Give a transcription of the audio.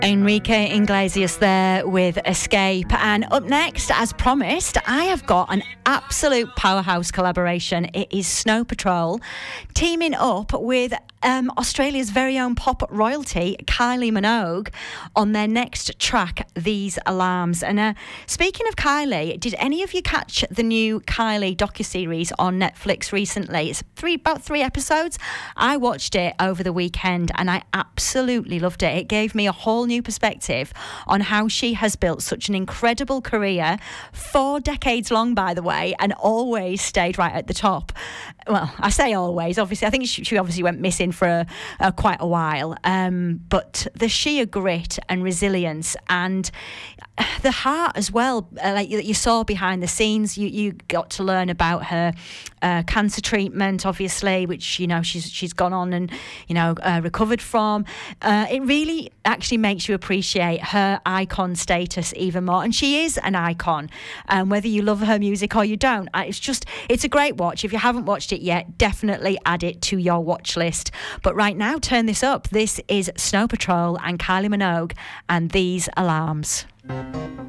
Enrique Iglesias there with Escape. And up next, as promised, I have got an absolute powerhouse collaboration. It is Snow Patrol teaming up with Australia's very own pop royalty, Kylie Minogue, on their next track, These Alarms. And speaking of Kylie, did any of you catch the new Kylie docuseries on Netflix recently? It's about three episodes. I watched it over the weekend and I absolutely loved it. It gave me a whole new perspective on how she has built such an incredible career, 4 decades long, by the way, and always stayed right at the top. Well, I say always, obviously. I think she obviously went missing for quite a while. But the sheer grit and resilience and the heart as well, like you saw behind the scenes, you got to learn about her cancer treatment, obviously, which, you know, she's gone on and, you know, recovered from. It really actually makes you appreciate her icon status even more. And she is an icon, whether you love her music or you don't. It's a great watch. If you haven't watched it yet, definitely add it to your watch list. But right now, turn this up. This is Snow Patrol and Kylie Minogue and These Alarms.